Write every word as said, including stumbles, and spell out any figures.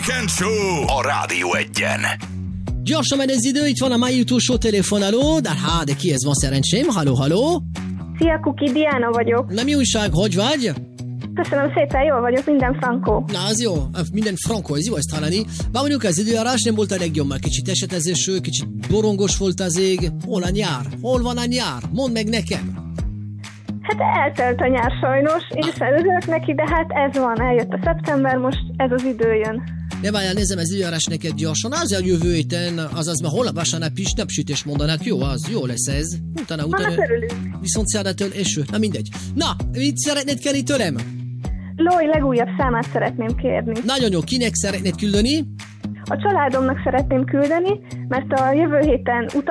Weekend Show a Rádió Egyen. Gyorsan megy az idő, itt van a mai utolsó telefonáló, de hát, de ki ez van szerencsém? Halló, halló? Szia, Kuki, Diana vagyok. Na mi újság, hogy vagy? Köszönöm szépen, jól vagyok, minden frankó. Na, az jó, minden frankó, ez jó ezt hallani. Bár mondjuk az időjárás nem volt a legjobb, mert kicsit esetezésű, kicsit borongos volt az ég. Hol a nyár? Hol van a nyár? Mondd meg nekem. Hát eltelt a nyár sajnos, én sem örülök neki, de hát ez van, eljött a szeptember, most ez az idő jön. Ne várjál, nézem az időjárás neked gyorsan, az a jövő héten, azaz már holnap vasárnap is napsütés mondanak, jó, az jó lesz ez. Utána, utána, hát örülünk. Viszont szerdától eső, na mindegy. Na, mit szeretnéd kérni tőlem? Lói legújabb számát szeretném kérni. Nagyon jó, kinek szeretnéd küldeni? A családomnak szeretném küldeni, mert a jövő héten